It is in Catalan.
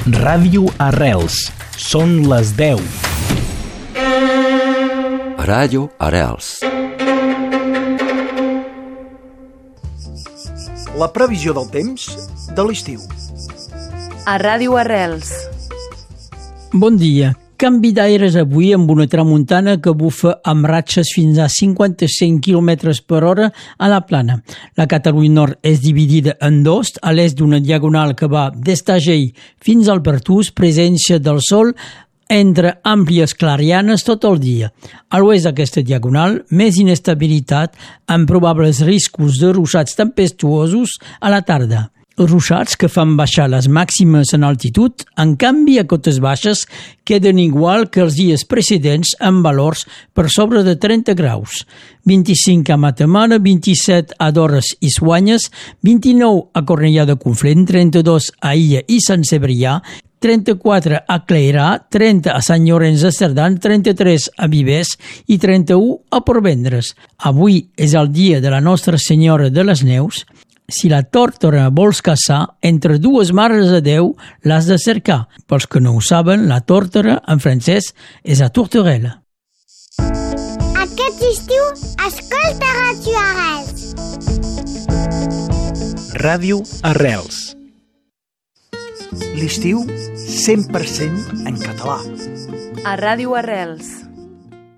Ràdio Arrels. Són les 10. Ràdio Arrels. La previsió del temps de l'estiu. A Ràdio Arrels. Bon dia. Canvi d'aires avui amb una tramuntana que bufa amb ratxes fins a 55 km per hora a la plana. La Catalunya Nord és dividida en dos, a l'est d'una diagonal que va des d'Agell fins al Pertús, presència del sol entre àmplies clarianes tot el dia. A l'oest d'aquesta diagonal, més inestabilitat amb probables riscos de ruixats tempestuosos a la tarda. Ruixats que fan baixar les màximes en altitud, en canvi a cotes baixes queden igual que els dies precedents amb valors per sobre de 30 graus. 25 a Matamala, 27 a Dores i Soanyes, 29 a Cornellà de Conflent, 32 a Illa i Sant Cebrià, 34 a Cleirà, 30 a Sant Llorenç de Cerdà, 33 a Vivers i 31 a Portvendres. Avui és el dia de la Nostra Senyora de les Neus. Si la tórtora vols caçar, entre dues mares de Déu l'has de cercar. Pels que no ho saben, la tórtora en francès és la tourterelle. Aquest estiu, escolta Ràdio Arrels. Ràdio Arrels. L'estiu 100% en català. A Ràdio Arrels.